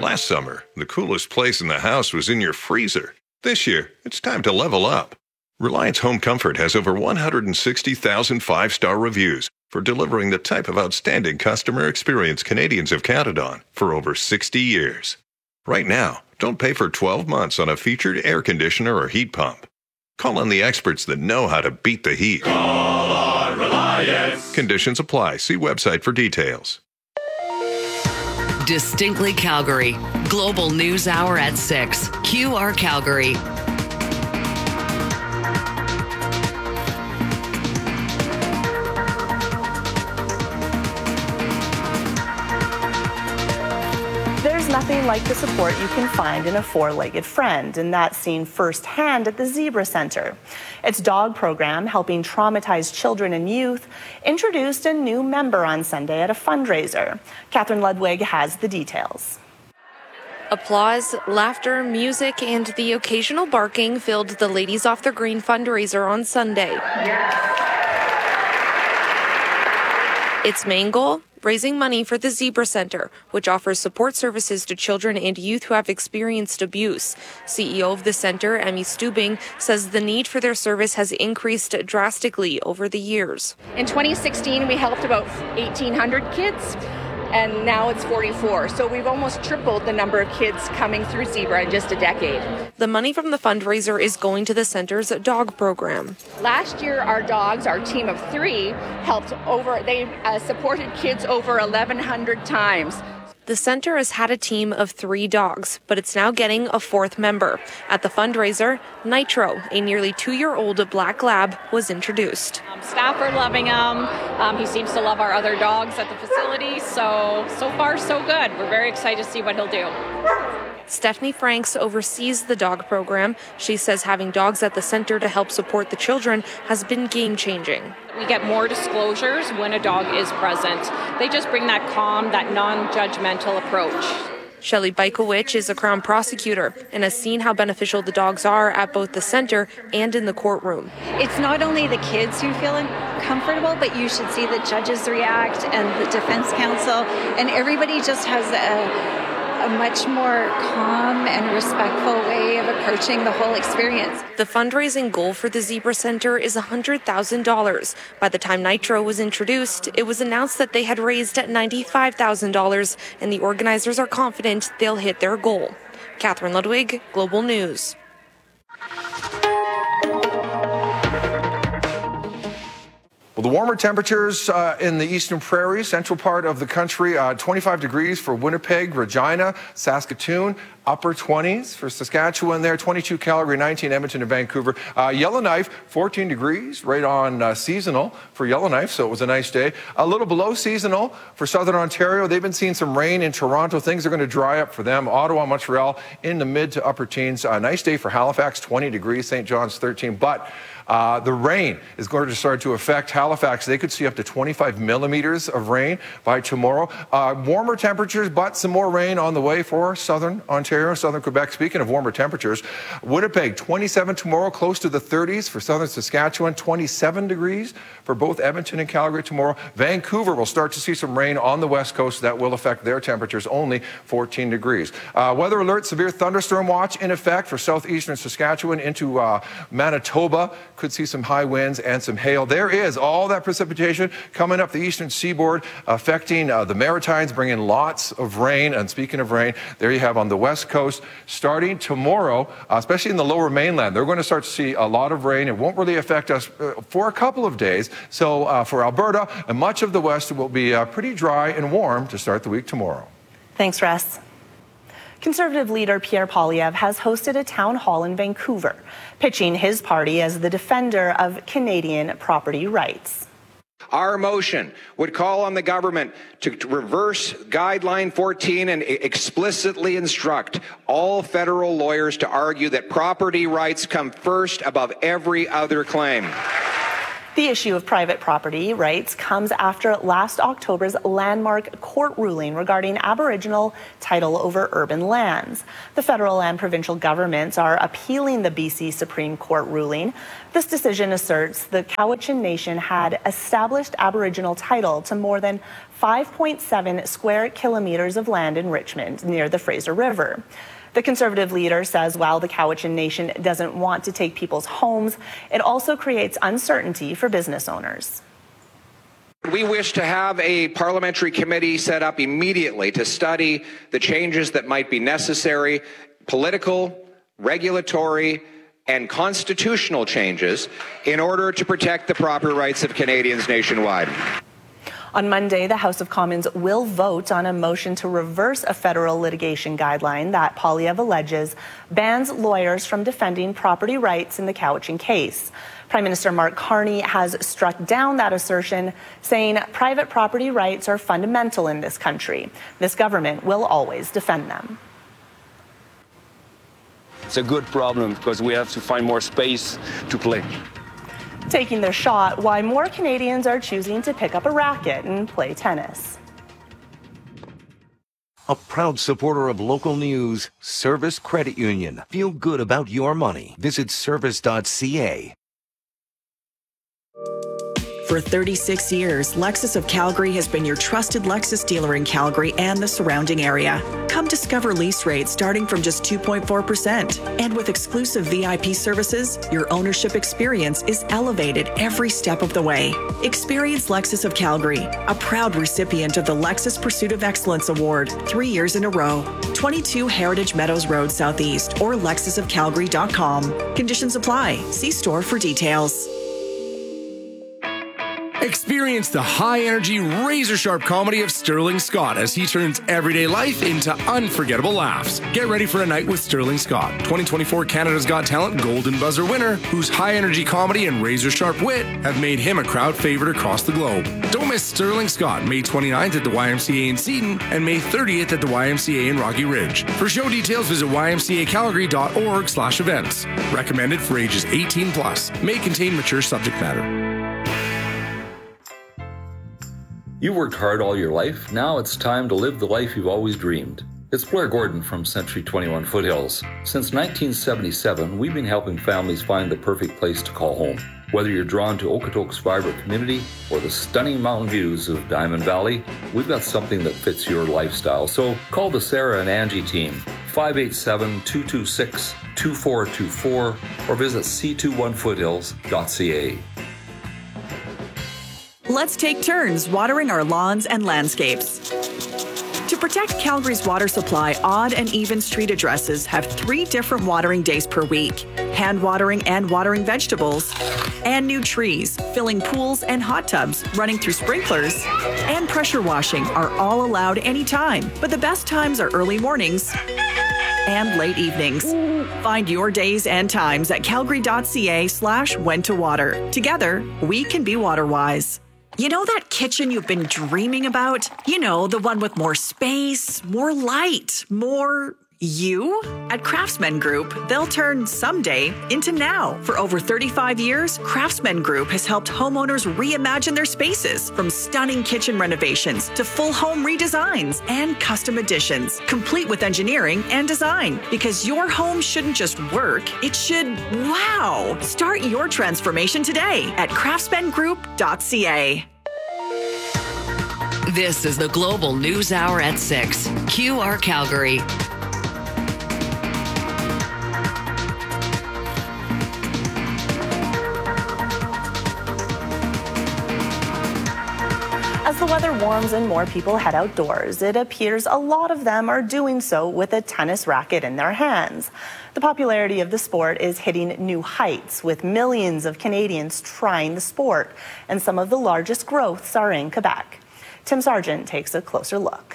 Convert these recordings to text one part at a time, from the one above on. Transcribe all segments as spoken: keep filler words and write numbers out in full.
Last summer, the coolest place in the house was in your freezer. This year, it's time to level up. Reliance Home Comfort has over one hundred sixty thousand five-star reviews for delivering the type of outstanding customer experience Canadians have counted on for over sixty years. Right now, don't pay for twelve months on a featured air conditioner or heat pump. Call on the experts that know how to beat the heat. Call on Reliance. Conditions apply. See website for details. Distinctly Calgary. Global News Hour at six. Q R Calgary. There's nothing like the support you can find in a four-legged friend, and that's seen firsthand at the Zebra Center. Its dog program, helping traumatized children and youth, introduced a new member on Sunday at a fundraiser. Catherine Ludwig has the details. Applause, laughter, music, and the occasional barking filled the Ladies Off the Green fundraiser on Sunday. Its main goal? Raising money for the Zebra Center, which offers support services to children and youth who have experienced abuse. C E O of the center, Emmy Stubing, says the need for their service has increased drastically over the years. In twenty sixteen, we helped about eighteen hundred kids, and now it's forty-four. So we've almost tripled the number of kids coming through Zebra in just a decade. The money from the fundraiser is going to the center's dog program. Last year, our dogs, our team of three, helped over, they uh, supported kids over eleven hundred times. The center has had a team of three dogs, but it's now getting a fourth member. At the fundraiser, Nitro, a nearly two-year-old black lab, was introduced. Um, staff are loving him. Um, he seems to love our other dogs at the facility, so, so far so good. We're very excited to see what he'll do. Stephanie Franks oversees the dog program. She says having dogs at the center to help support the children has been game-changing. We get more disclosures when a dog is present. They just bring that calm, that non-judgmental approach. Shelley Bykowicz is a Crown prosecutor and has seen how beneficial the dogs are at both the center and in the courtroom. It's not only the kids who feel uncomfortable, but you should see the judges react and the defense counsel, and everybody just has a a much more calm and respectful way of approaching the whole experience. The fundraising goal for the Zebra Center is one hundred thousand dollars. By the time Nitro was introduced, it was announced that they had raised ninety-five thousand dollars, and the organizers are confident they'll hit their goal. Catherine Ludwig, Global News. Well, the warmer temperatures uh, in the eastern prairies, central part of the country, uh, twenty-five degrees for Winnipeg, Regina, Saskatoon, upper twenties for Saskatchewan there, twenty-two Calgary, nineteen Edmonton and Vancouver. Uh, Yellowknife, fourteen degrees, right on uh, seasonal for Yellowknife, so it was a nice day. A little below seasonal for southern Ontario. They've been seeing some rain in Toronto. Things are going to dry up for them. Ottawa, Montreal in the mid to upper teens. A uh, nice day for Halifax, twenty degrees, Saint John's thirteen, but Uh, the rain is going to start to affect Halifax. They could see up to twenty-five millimeters of rain by tomorrow. Uh, warmer temperatures, but some more rain on the way for southern Ontario, southern Quebec. Speaking of warmer temperatures, Winnipeg, twenty-seven tomorrow, close to the thirties for southern Saskatchewan, twenty-seven degrees for both Edmonton and Calgary tomorrow. Vancouver will start to see some rain on the west coast. That will affect their temperatures, only fourteen degrees. Uh, weather alert, severe thunderstorm watch in effect for southeastern Saskatchewan into uh, Manitoba. Could see some high winds and some hail. There is all that precipitation coming up the eastern seaboard, affecting uh, the Maritimes, bringing lots of rain. And speaking of rain, there you have on the west coast, starting tomorrow, uh, especially in the lower mainland, they're going to start to see a lot of rain. It won't really affect us uh, for a couple of days. So uh, for Alberta and much of the west, it will be uh, pretty dry and warm to start the week tomorrow. Thanks, Russ. Conservative leader Pierre Poilievre has hosted a town hall in Vancouver, pitching his party as the defender of Canadian property rights. Our motion would call on the government to reverse Guideline fourteen and explicitly instruct all federal lawyers to argue that property rights come first above every other claim. The issue of private property rights comes after last October's landmark court ruling regarding Aboriginal title over urban lands. The federal and provincial governments are appealing the B C Supreme Court ruling. This decision asserts the Cowichan Nation had established Aboriginal title to more than five point seven square kilometres of land in Richmond near the Fraser River. The Conservative leader says while the Cowichan Nation doesn't want to take people's homes, it also creates uncertainty for business owners. We wish to have a parliamentary committee set up immediately to study the changes that might be necessary, political, regulatory, and constitutional changes in order to protect the property rights of Canadians nationwide. On Monday, the House of Commons will vote on a motion to reverse a federal litigation guideline that Poilievre alleges bans lawyers from defending property rights in the Cowichan case. Prime Minister Mark Carney has struck down that assertion, saying private property rights are fundamental in this country. This government will always defend them. It's a good problem because we have to find more space to play. Taking their shot, why more Canadians are choosing to pick up a racket and play tennis. A proud supporter of local news, Service Credit Union. Feel good about your money. Visit service dot c a. For thirty-six years, Lexus of Calgary has been your trusted Lexus dealer in Calgary and the surrounding area. Come discover lease rates starting from just two point four percent. And with exclusive V I P services, your ownership experience is elevated every step of the way. Experience Lexus of Calgary, a proud recipient of the Lexus Pursuit of Excellence Award, three years in a row. twenty-two Heritage Meadows Road Southeast or lexus of calgary dot com. Conditions apply. See store for details. Experience the high-energy, razor-sharp comedy of Sterling Scott as he turns everyday life into unforgettable laughs. Get ready for a night with Sterling Scott, twenty twenty-four Canada's Got Talent Golden Buzzer winner, whose high-energy comedy and razor-sharp wit have made him a crowd favorite across the globe. Don't miss Sterling Scott, May twenty-ninth at the Y M C A in Seton and May thirtieth at the Y M C A in Rocky Ridge. For show details, visit y m c a calgary dot org slash events. Recommended for ages eighteen plus. May contain mature subject matter. You worked hard all your life. Now it's time to live the life you've always dreamed. It's Blair Gordon from Century twenty-one Foothills. Since nineteen seventy-seven, we've been helping families find the perfect place to call home. Whether you're drawn to Okotoks' vibrant community or the stunning mountain views of Diamond Valley, we've got something that fits your lifestyle. So call the Sarah and Angie team, five eight seven, two two six, two four two four, or visit c two one foothills dot c a. Let's take turns watering our lawns and landscapes. To protect Calgary's water supply, odd and even street addresses have three different watering days per week: hand watering and watering vegetables, and new trees, filling pools and hot tubs, running through sprinklers, and pressure washing are all allowed anytime. But the best times are early mornings and late evenings. Find your days and times at calgary dot c a slash when to water. Together, we can be water wise. You know that kitchen you've been dreaming about? You know, the one with more space, more light, more you? At Craftsman Group, they'll turn someday into now. For over thirty-five years, Craftsman Group has helped homeowners reimagine their spaces, from stunning kitchen renovations to full home redesigns and custom additions, complete with engineering and design. Because your home shouldn't just work, it should wow. Start your transformation today at craftsman group dot c a. This is the Global News Hour at six. Q R Calgary. As the weather warms and more people head outdoors, it appears a lot of them are doing so with a tennis racket in their hands. The popularity of the sport is hitting new heights, with millions of Canadians trying the sport, and some of the largest growths are in Quebec. Tim Sargent takes a closer look.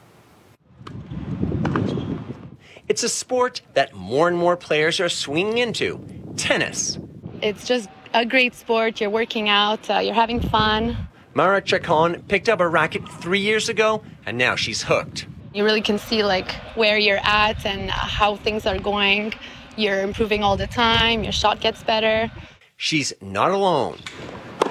It's a sport that more and more players are swinging into, tennis. It's just a great sport. You're working out, uh, you're having fun. Mara Chacon picked up a racket three years ago, and now she's hooked. You really can see like where you're at and how things are going. You're improving all the time. Your shot gets better. She's not alone.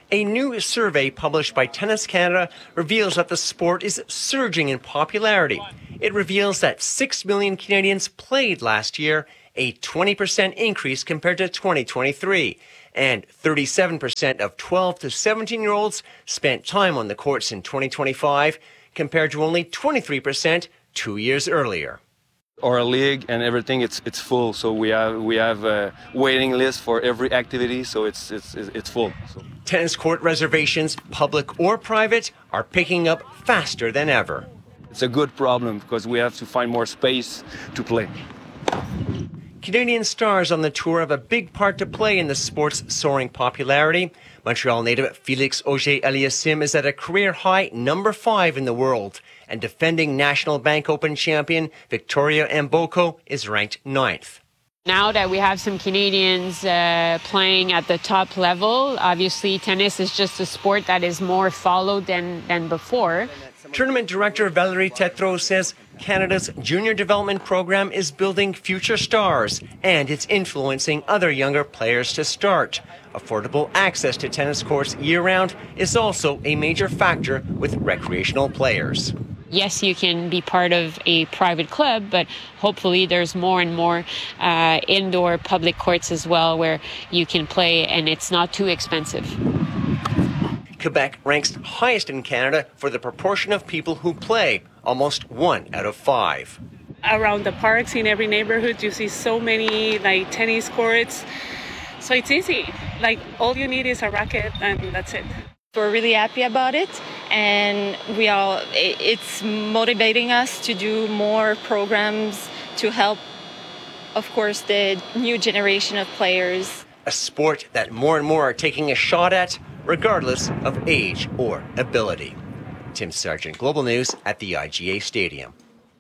A new survey published by Tennis Canada reveals that the sport is surging in popularity. It reveals that six million Canadians played last year, a twenty percent increase compared to twenty twenty-three. And thirty-seven percent of twelve to seventeen-year-olds spent time on the courts in twenty twenty-five, compared to only twenty-three percent two years earlier. Our league and everything, it's it's full. So we have we have a waiting list for every activity. So it's it's it's full. So. Tennis court reservations, public or private, are picking up faster than ever. It's a good problem because we have to find more space to play. Canadian stars on the tour have a big part to play in the sport's soaring popularity. Montreal native Felix Auger-Aliassime is at a career-high number five in the world, and defending National Bank Open champion Victoria Mboko is ranked ninth. Now that we have some Canadians uh, playing at the top level, obviously tennis is just a sport that is more followed than, than before. Tournament director Valerie Tetreault says Canada's junior development program is building future stars, and it's influencing other younger players to start. Affordable access to tennis courts year-round is also a major factor with recreational players. Yes, you can be part of a private club, but hopefully there's more and more uh, indoor public courts as well where you can play and it's not too expensive. Quebec ranks highest in Canada for the proportion of people who play, almost one out of five. Around the parks in every neighborhood, you see so many like tennis courts. So it's easy. Like all you need is a racket and that's it. We're really happy about it, and we are. It's motivating us to do more programs to help, of course, the new generation of players. A sport that more and more are taking a shot at, regardless of age or ability. Tim Sargent, Global News at the I G A Stadium.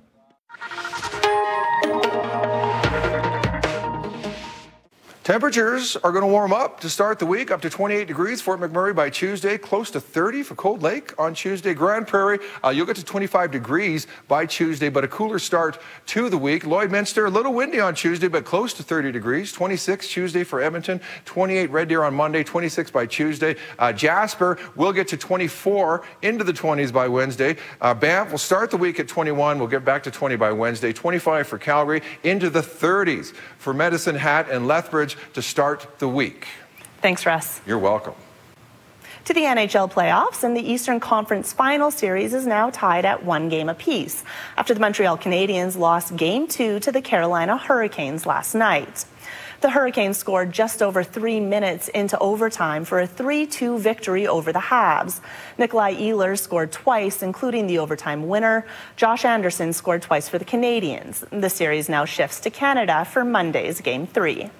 Temperatures are going to warm up to start the week, up to twenty-eight degrees. Fort McMurray by Tuesday, close to thirty for Cold Lake on Tuesday. Grand Prairie, uh, you'll get to twenty-five degrees by Tuesday, but a cooler start to the week. Lloydminster, a little windy on Tuesday, but close to thirty degrees. twenty-six Tuesday for Edmonton, twenty-eight Red Deer on Monday, twenty-six by Tuesday. Uh, Jasper will get to twenty-four, into the twenties by Wednesday. Uh, Banff will start the week at twenty-one. We'll get back to twenty by Wednesday. twenty-five for Calgary, into the thirties for Medicine Hat and Lethbridge to start the week. Thanks, Russ. You're welcome. To the N H L playoffs, and the Eastern Conference Final Series is now tied at one game apiece after the Montreal Canadiens lost Game two to the Carolina Hurricanes last night. The Hurricanes scored just over three minutes into overtime for a three two victory over the Habs. Nikolai Ehlers scored twice, including the overtime winner. Josh Anderson scored twice for the Canadiens. The series now shifts to Canada for Monday's Game three.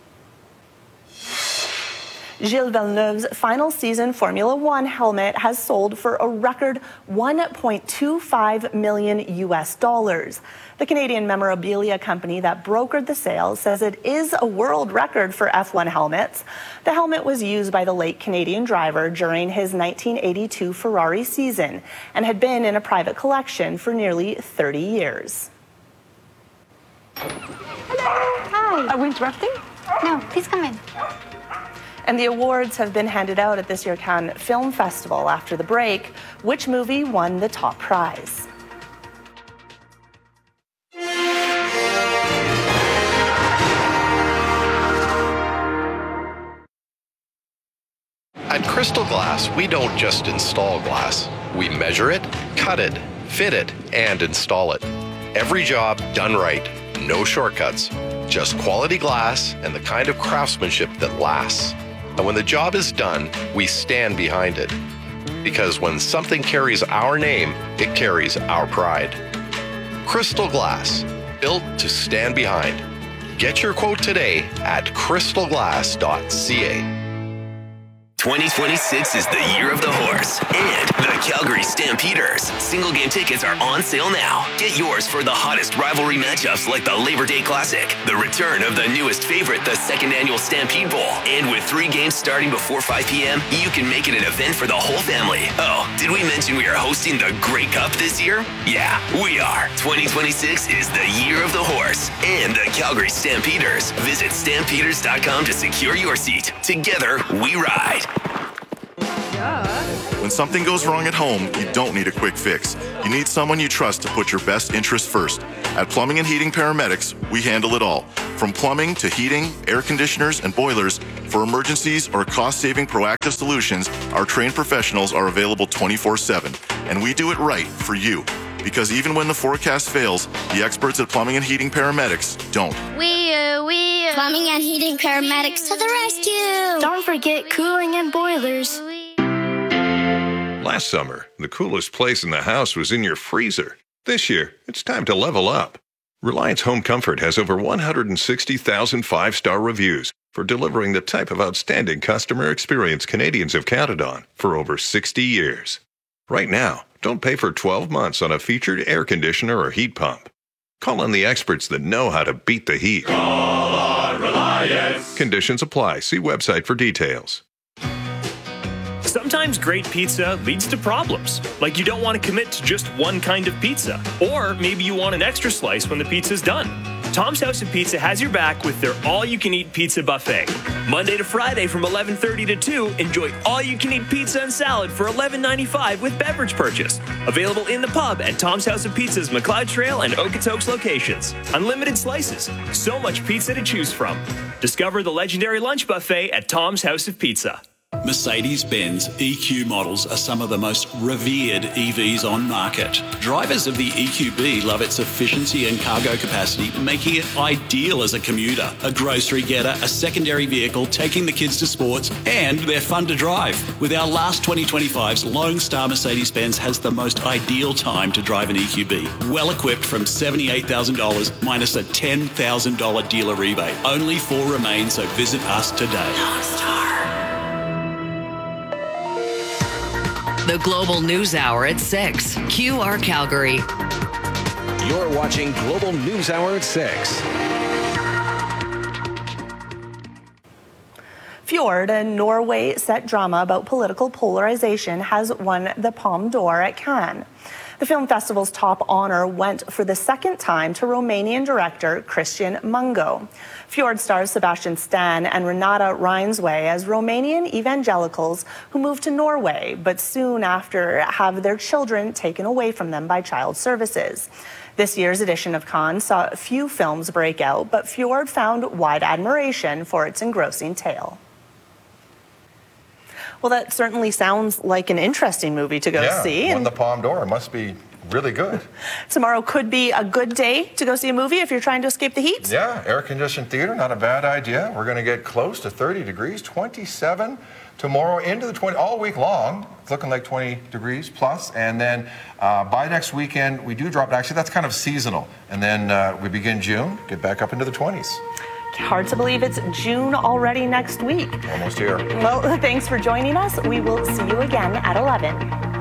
Gilles Villeneuve's final season Formula One helmet has sold for a record one point two five million U S dollars. The Canadian memorabilia company that brokered the sale says it is a world record for F one helmets. The helmet was used by the late Canadian driver during his nineteen eighty-two Ferrari season and had been in a private collection for nearly thirty years. Hello. Hi. Are we interrupting? No, please come in. And the awards have been handed out at this year's Cannes Film Festival. After the break, which movie won the top prize? At Crystal Glass, we don't just install glass. We measure it, cut it, fit it, and install it. Every job done right. No shortcuts. Just quality glass and the kind of craftsmanship that lasts. And when the job is done, we stand behind it. Because when something carries our name, it carries our pride. Crystal Glass, built to stand behind. Get your quote today at crystal glass dot c a. twenty twenty-six is the year of the horse and the Calgary Stampeders. Single game tickets are on sale now. Get yours for the hottest rivalry matchups like the Labor Day Classic, the return of the newest favorite, the second annual Stampede Bowl. And with three games starting before five p.m., you can make it an event for the whole family. Oh, did we mention we are hosting the Grey Cup this year? Yeah, we are. twenty twenty-six is the year of the horse and the Calgary Stampeders. Visit stampeders dot com to secure your seat. Together, we ride. When something goes wrong at home, you don't need a quick fix. You need someone you trust to put your best interests first. At Plumbing and Heating Paramedics, we handle it all. From plumbing to heating, air conditioners, and boilers, for emergencies or cost-saving proactive solutions, our trained professionals are available twenty-four seven. And we do it right for you. Because even when the forecast fails, the experts at Plumbing and Heating Paramedics don't. We, uh, we, uh, Plumbing and Heating Paramedics to the rescue! Don't forget cooling and boilers. Last summer, the coolest place in the house was in your freezer. This year, it's time to level up. Reliance Home Comfort has over one hundred sixty thousand five-star reviews for delivering the type of outstanding customer experience Canadians have counted on for over sixty years. Right now, don't pay for twelve months on a featured air conditioner or heat pump. Call on the experts that know how to beat the heat. Call on Reliance. Conditions apply. See website for details. Sometimes great pizza leads to problems, like you don't want to commit to just one kind of pizza, or maybe you want an extra slice when the pizza's done. Tom's House of Pizza has your back with their all-you-can-eat pizza buffet. Monday to Friday from eleven thirty to two, enjoy all-you-can-eat pizza and salad for eleven ninety-five with beverage purchase. Available in the pub at Tom's House of Pizza's McLeod Trail and Okotoks locations. Unlimited slices, so much pizza to choose from. Discover the legendary lunch buffet at Tom's House of Pizza. Mercedes-Benz E Q models are some of the most revered E Vs on market. Drivers of the E Q B love its efficiency and cargo capacity, making it ideal as a commuter, a grocery getter, a secondary vehicle, taking the kids to sports, and they're fun to drive. With our last twenty twenty-fives, Lone Star Mercedes-Benz has the most ideal time to drive an E Q B. Well equipped from seventy-eight thousand dollars minus a ten thousand dollars dealer rebate. Only four remain, so visit us today. Lone Star. The Global News Hour at six. Q R Calgary. You're watching Global News Hour at six. Fjord, a Norway-set drama about political polarization, has won the Palme d'Or at Cannes. The film festival's top honor went for the second time to Romanian director Cristian Mungo. Fjord stars Sebastian Stan and Renata Reinsway as Romanian evangelicals who moved to Norway, but soon after have their children taken away from them by child services. This year's edition of Cannes saw a few films break out, but Fjord found wide admiration for its engrossing tale. Well, that certainly sounds like an interesting movie to go yeah, see. Won And the Palme d'Or. It must be really good. tomorrow could be a good day to go see a movie if you're trying to escape the heat. Yeah, air-conditioned theater, not a bad idea. We're going to get close to thirty degrees, twenty-seven tomorrow into the twenty, all week long. It's looking like twenty degrees plus. And then uh, by next weekend, we do drop. Actually, that's kind of seasonal. And then uh, we begin June, get back up into the twenties. Hard to believe it's June already next week. Almost here. Well, thanks for joining us. We will see you again at eleven.